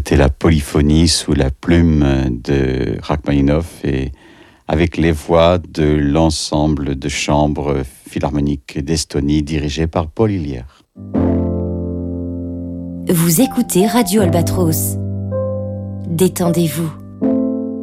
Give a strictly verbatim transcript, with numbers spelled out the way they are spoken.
C'était la polyphonie sous la plume de Rachmaninoff et avec les voix de l'ensemble de chambre philharmonique d'Estonie dirigé par Paul Hillier. Vous écoutez Radio Albatros. Détendez-vous.